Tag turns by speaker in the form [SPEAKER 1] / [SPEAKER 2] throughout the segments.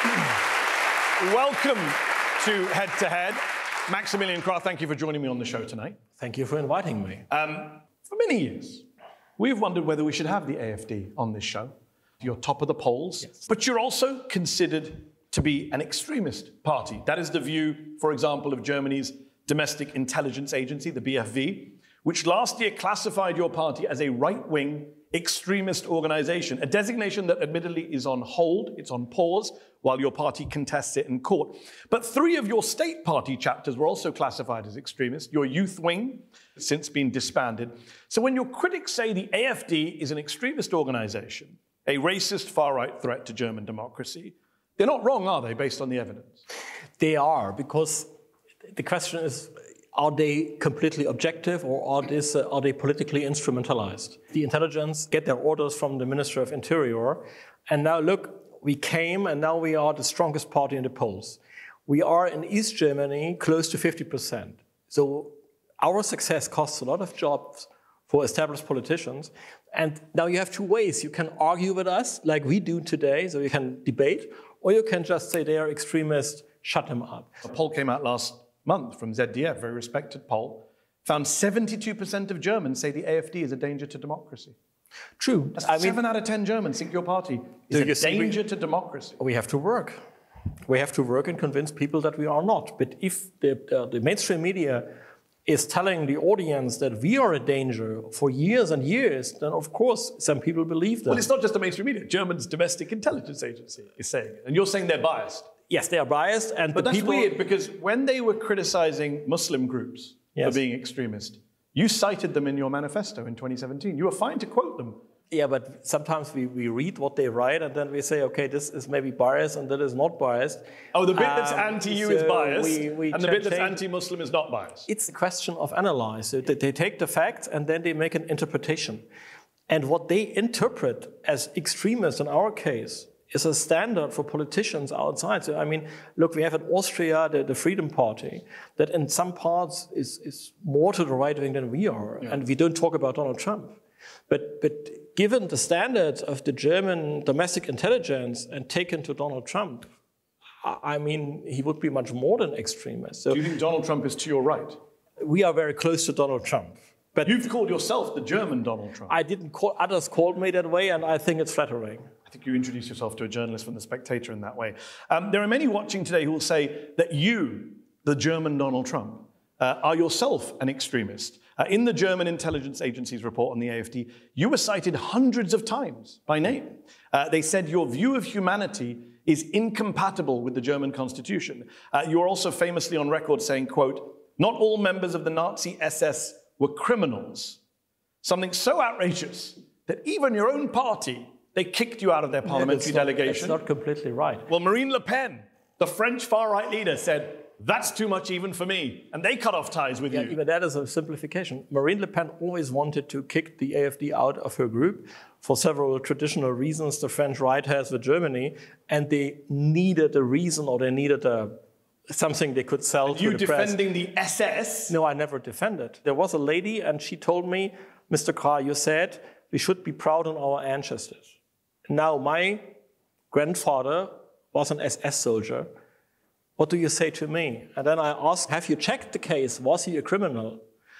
[SPEAKER 1] Welcome to Head to Head. Maximilian Krah, thank you for joining me on the show tonight.
[SPEAKER 2] Thank you for inviting me.
[SPEAKER 1] For many years, we've wondered whether we should have the AfD on this show. You're top of the polls, yes. But you're also considered to be an extremist party. That is the view, for example, of Germany's domestic intelligence agency, the BFV, which last year classified your party as a right-wing extremist organization, a designation that admittedly is on hold, it's on pause, while your party contests it in court. But 3 of your state party chapters were also classified as extremist. Your youth wing has since been disbanded. So when your critics say the AfD is an extremist organization, a racist far-right threat to German democracy, they're not wrong, are they, based on the evidence?
[SPEAKER 2] They are, because the question is, are they completely objective or are they politically instrumentalized? The intelligence get their orders from the Minister of Interior. And now look, we came and now we are the strongest party in the polls. We are in East Germany close to 50%. So our success costs a lot of jobs for established politicians. And now you have 2 ways. You can argue with us like we do today, so you can debate, or you can just say they are extremists, shut them up.
[SPEAKER 1] A poll came out last month from ZDF, very respected poll, found 72% of Germans say the AfD is a danger to democracy.
[SPEAKER 2] True.
[SPEAKER 1] That's 7 out of 10 Germans think your party is a danger to democracy.
[SPEAKER 2] We have to work. We have to work and convince people that we are not. But if the mainstream media is telling the audience that we are a danger for years and years, then of course some people believe that.
[SPEAKER 1] Well, it's not just the mainstream media. Germany's domestic intelligence agency is saying it. And you're saying they're biased.
[SPEAKER 2] Yes, they are biased.
[SPEAKER 1] But that's weird, because when they were criticizing Muslim groups for being extremist, you cited them in your manifesto in 2017. You were fine to quote them.
[SPEAKER 2] Yeah, but sometimes we read what they write and then we say, okay, this is maybe biased and that is not biased.
[SPEAKER 1] Oh, the bit that's anti-you is biased, and the bit that's anti-Muslim is not biased.
[SPEAKER 2] It's a question of analyze. So they take the facts and then they make an interpretation. And what they interpret as extremist in our case is a standard for politicians outside. So, I mean, look, we have in Austria the Freedom Party that in some parts is more to the right wing than we are. Yeah. And we don't talk about Donald Trump. But given the standards of the German domestic intelligence and taken to Donald Trump, I mean, he would be much more than extremist. So,
[SPEAKER 1] do you think Donald Trump is to your right?
[SPEAKER 2] We are very close to Donald Trump.
[SPEAKER 1] But you've called yourself the German Donald Trump.
[SPEAKER 2] I didn't call, others called me that way, and I think it's flattering.
[SPEAKER 1] I think you introduced yourself to a journalist from The Spectator in that way. There are many watching today who will say that you, the German Donald Trump, are yourself an extremist. In the German intelligence agency's report on the AfD, you were cited hundreds of times by name. They said your view of humanity is incompatible with the German constitution. You are also famously on record saying, quote, "Not all members of the Nazi SS were criminals." Something so outrageous that even your own party, they kicked you out of their parliamentary delegation.
[SPEAKER 2] That's not completely right.
[SPEAKER 1] Well, Marine Le Pen, the French far-right leader, said, "That's too much even for me." And they cut off ties with you.
[SPEAKER 2] Even that is a simplification. Marine Le Pen always wanted to kick the AfD out of her group for several traditional reasons the French right has with Germany. And they needed a reason, or they needed something they could sell to the press.
[SPEAKER 1] You defending the SS?
[SPEAKER 2] No, I never defended. There was a lady and she told me, "Mr. Krah, you said we should be proud on our ancestors." Now, my grandfather was an SS soldier. What do you say to me? And then I asked, have you checked the case? Was he a criminal?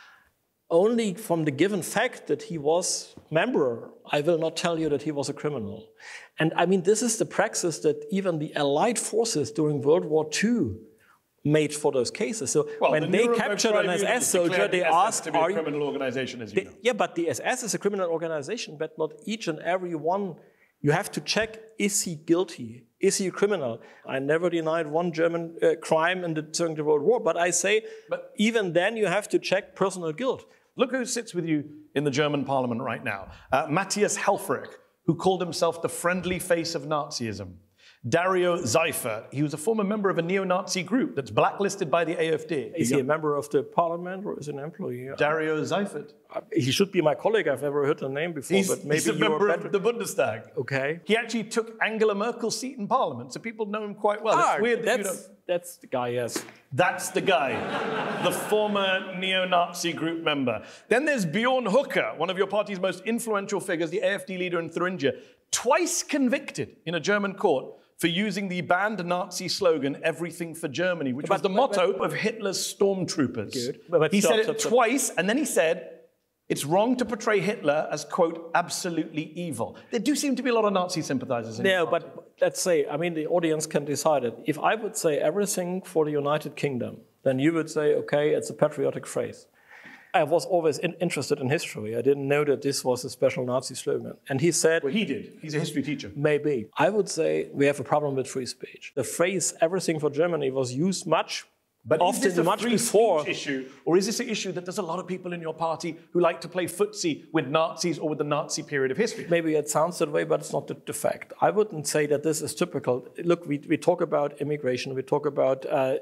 [SPEAKER 2] Only from the given fact that he was a member, I will not tell you that he was a criminal. And I mean, this is the praxis that even the Allied forces during World War II made for those cases. So when they captured an SS soldier, they asked,
[SPEAKER 1] to be a criminal organization, as you know.
[SPEAKER 2] Yeah, but the SS is a criminal organization, but not each and every one. You have to check, is he guilty? Is he a criminal? I never denied one German crime during the World War, but I say, even then you have to check personal guilt.
[SPEAKER 1] Look who sits with you in the German parliament right now. Matthias Helfrich, who called himself the friendly face of Nazism. Dario Seifert, he was a former member of a neo-Nazi group that's blacklisted by the AfD.
[SPEAKER 2] Is he a member of the parliament or is he an employee?
[SPEAKER 1] Dario Seifert.
[SPEAKER 2] He should be my colleague. I've never heard the name before, but maybe
[SPEAKER 1] he's a member of the Bundestag.
[SPEAKER 2] Okay.
[SPEAKER 1] He actually took Angela Merkel's seat in parliament, so people know him quite well. It's weird that you don't...
[SPEAKER 2] That's the guy, yes.
[SPEAKER 1] That's the guy, the former neo-Nazi group member. Then there's Bjorn Höcke, one of your party's most influential figures, the AfD leader in Thuringia, twice convicted in a German court for using the banned Nazi slogan, "Everything for Germany," which was the motto of Hitler's stormtroopers.
[SPEAKER 2] Good.
[SPEAKER 1] He said it twice, and then he said, it's wrong to portray Hitler as, quote, absolutely evil. There do seem to be a lot of Nazi sympathizers in
[SPEAKER 2] No, but let's say, I mean, the audience can decide it. If I would say everything for the United Kingdom, then you would say, okay, it's a patriotic phrase. I was always interested in history. I didn't know that this was a special Nazi slogan. And he said...
[SPEAKER 1] Well, he did. He's a history teacher.
[SPEAKER 2] Maybe. I would say we have a problem with free speech. The phrase "everything for Germany" was used
[SPEAKER 1] But
[SPEAKER 2] often
[SPEAKER 1] is this a
[SPEAKER 2] much
[SPEAKER 1] free
[SPEAKER 2] before.
[SPEAKER 1] Speech issue, or is this an issue that there's a lot of people in your party who like to play footsie with Nazis or with the Nazi period of history?
[SPEAKER 2] Maybe it sounds that way, but it's not the fact. I wouldn't say that this is typical. Look, we talk about immigration, we talk about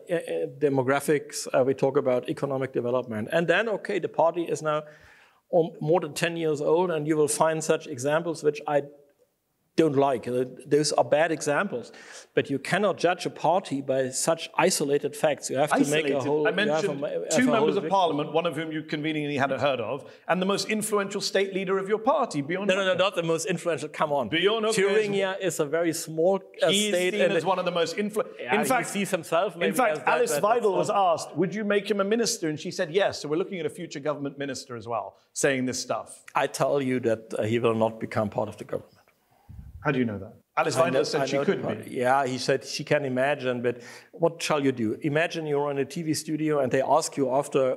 [SPEAKER 2] demographics, we talk about economic development. And then, okay, the party is now more than 10 years old, and you will find such examples which I don't like. Those are bad examples. But you cannot judge a party by such isolated facts. You have to make a whole...
[SPEAKER 1] I mentioned two members of parliament, one of whom you conveniently hadn't heard of, and the most influential state leader of your party, Bjorn Höcke.
[SPEAKER 2] No, not the most influential. Come on.
[SPEAKER 1] Bjorn Höcke
[SPEAKER 2] Thuringia is a very small state.
[SPEAKER 1] He's seen as one of the most influential...
[SPEAKER 2] In fact, he sees himself maybe
[SPEAKER 1] in fact,
[SPEAKER 2] as
[SPEAKER 1] Alice Weidel was asked, would you make him a minister? And she said yes. So we're looking at a future government minister as well, saying this stuff.
[SPEAKER 2] I tell you that he will not become part of the government.
[SPEAKER 1] How do you know that? Alice Weidel said she could be.
[SPEAKER 2] Yeah, he said she can imagine, but what shall you do? Imagine you're in a TV studio and they ask you after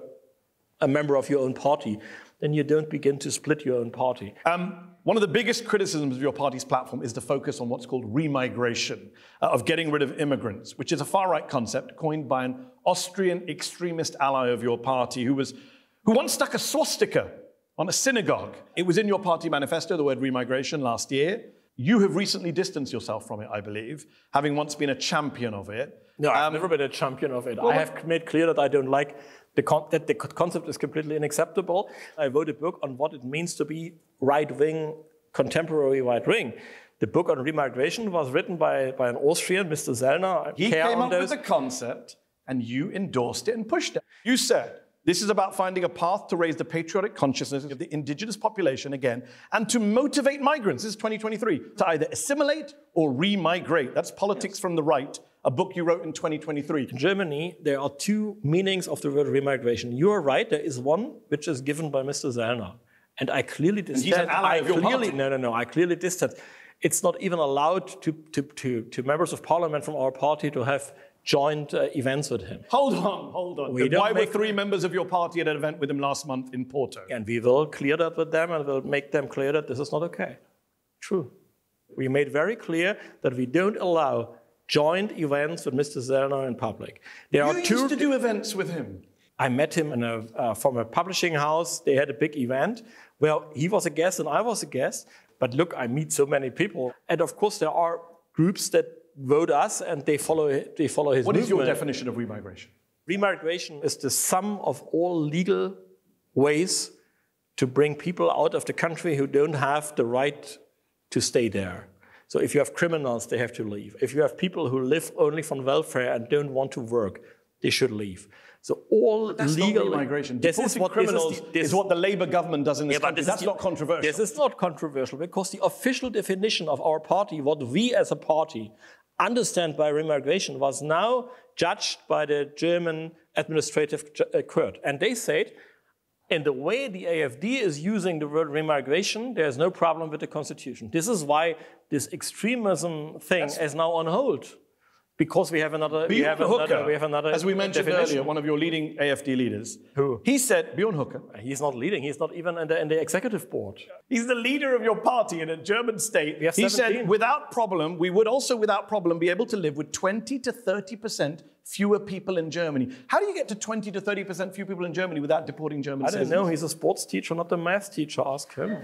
[SPEAKER 2] a member of your own party, then you don't begin to split your own party.
[SPEAKER 1] One of the biggest criticisms of your party's platform is the focus on what's called remigration, of getting rid of immigrants, which is a far-right concept coined by an Austrian extremist ally of your party who once stuck a swastika on a synagogue. It was in your party manifesto, the word remigration, last year. You have recently distanced yourself from it, I believe, having once been a champion of it.
[SPEAKER 2] No, I've never been a champion of it. I have made clear that I don't like that the concept is completely unacceptable. I wrote a book on what it means to be right-wing, contemporary right-wing. The book on remigration was written by an Austrian, Mr. Zellner.
[SPEAKER 1] He came up with the concept, and you endorsed it and pushed it. You said, this is about finding a path to raise the patriotic consciousness of the indigenous population again and to motivate migrants, this is 2023, to either assimilate or remigrate. That's Politics from the Right, a book you wrote in 2023.
[SPEAKER 2] In Germany, there are two meanings of the word remigration. You are right, there is one which is given by Mr. Zellner. And I clearly distance.
[SPEAKER 1] He's an ally of your party.
[SPEAKER 2] No, I clearly distance. It's not even allowed to members of parliament from our party to have joint events with him.
[SPEAKER 1] Hold on. Why were 3 members of your party at an event with him last month in Porto?
[SPEAKER 2] And we will clear that with them and we'll make them clear that this is not okay. True. We made very clear that we don't allow joint events with Mr. Zellner in public.
[SPEAKER 1] You used to do events with him.
[SPEAKER 2] I met him from a publishing house. They had a big event where he was a guest and I was a guest. But look, I meet so many people. And of course, there are groups that vote us and they follow his movement.
[SPEAKER 1] What is your definition of remigration?
[SPEAKER 2] Remigration is the sum of all legal ways to bring people out of the country who don't have the right to stay there. So if you have criminals, they have to leave. If you have people who live only from welfare and don't want to work, they should leave. So all legal
[SPEAKER 1] immigration. Deporting criminals is what the Labour government does in this country. That's not controversial.
[SPEAKER 2] This is not controversial because the official definition of our party, what we as a party understand by remigration, was now judged by the German administrative court. And they said, in the way the AfD is using the word remigration, there's no problem with the constitution. This is why this extremism thing is now on hold. Because we have another,
[SPEAKER 1] as we mentioned earlier, one of your leading AfD leaders.
[SPEAKER 2] Who?
[SPEAKER 1] He said, Bjorn Höcke.
[SPEAKER 2] He's not leading. He's not even in the executive board.
[SPEAKER 1] He's the leader of your party in a German state.
[SPEAKER 2] He
[SPEAKER 1] said, without problem, we would also without problem be able to live with 20 to 30% fewer people in Germany. How do you get to 20 to 30% fewer people in Germany without deporting German citizens?
[SPEAKER 2] I don't know. He's a sports teacher, not a math teacher. Ask him.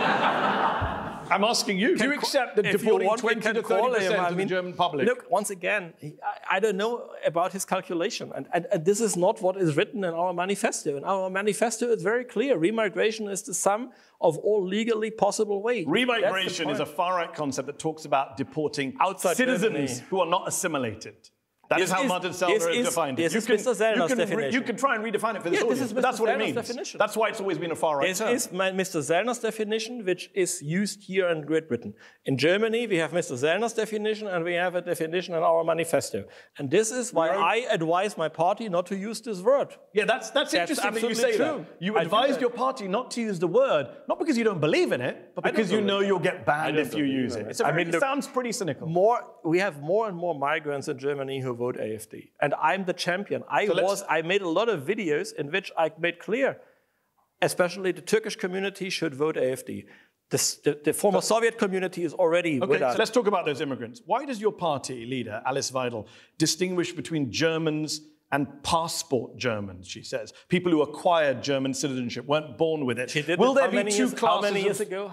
[SPEAKER 1] I'm asking you, do you accept that deporting 20 to 30% of the German public?
[SPEAKER 2] Look, once again, I don't know about his calculation. And this is not what is written in our manifesto. In our manifesto, it's very clear. Remigration is the sum of all legally possible ways.
[SPEAKER 1] Remigration is a far-right concept that talks about deporting
[SPEAKER 2] outside
[SPEAKER 1] citizens
[SPEAKER 2] Germany
[SPEAKER 1] who are not assimilated. That is how Martin Sellner defined it.
[SPEAKER 2] This is Mr. Sellner's definition.
[SPEAKER 1] You can try and redefine it for this audience, but that's what it means. Definition. That's why it's always been a far-right term.
[SPEAKER 2] This is Mr. Sellner's definition, which is used here in Great Britain. In Germany, we have Mr. Sellner's definition, and we have a definition in our manifesto. And this is why I advise my party not to use this word.
[SPEAKER 1] Yeah, that's interesting that you say that. You advised your party not to use the word, not because you don't believe in it, but because you know you'll get banned if you use it. It sounds pretty cynical.
[SPEAKER 2] We have more and more migrants in Germany who vote AfD. And I'm the champion. I made a lot of videos in which I made clear, especially the Turkish community should vote AfD. The former Soviet community is already with us.
[SPEAKER 1] So let's talk about those immigrants. Why does your party leader, Alice Weidel, distinguish between Germans and passport Germans, she says? People who acquired German citizenship, weren't born with it.
[SPEAKER 2] Will there be two classes?